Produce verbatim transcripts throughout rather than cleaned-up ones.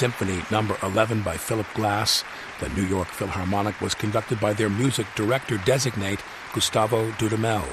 Symphony Number eleven by Philip Glass, the New York Philharmonic, was conducted by their music director-designate, Gustavo Dudamel.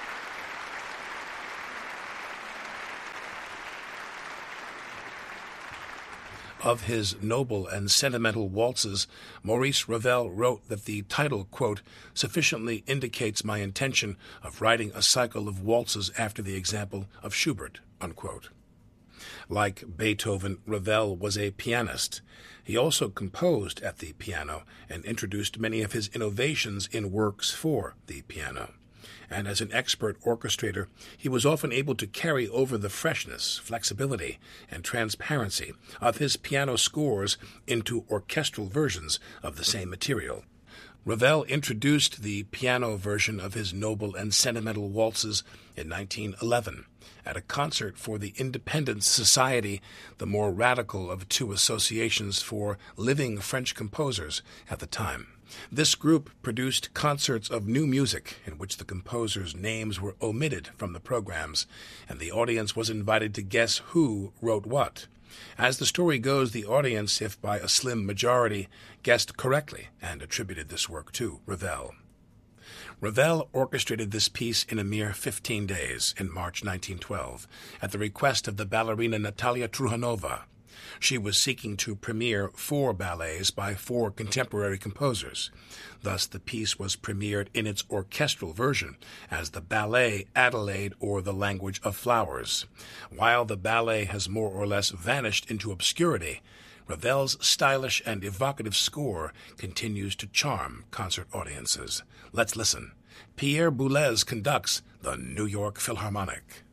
Of his noble and sentimental waltzes, Maurice Ravel wrote that the title, quote, sufficiently indicates my intention of writing a cycle of waltzes after the example of Schubert, unquote. Like Beethoven, Ravel was a pianist. He also composed at the piano and introduced many of his innovations in works for the piano. And as an expert orchestrator, he was often able to carry over the freshness, flexibility, and transparency of his piano scores into orchestral versions of the same material. Ravel introduced the piano version of his noble and sentimental waltzes in nineteen eleven at a concert for the Independence Society, the more radical of two associations for living French composers at the time. This group produced concerts of new music in which the composers' names were omitted from the programs, and the audience was invited to guess who wrote what. As the story goes, the audience, if by a slim majority, guessed correctly and attributed this work to Ravel. Ravel orchestrated this piece in a mere fifteen days in March nineteen twelve at the request of the ballerina Natalia Truhanova. She was seeking to premiere four ballets by four contemporary composers. Thus, the piece was premiered in its orchestral version as the ballet Adelaide or the Language of Flowers. While the ballet has more or less vanished into obscurity, Ravel's stylish and evocative score continues to charm concert audiences. Let's listen. Pierre Boulez conducts the New York Philharmonic.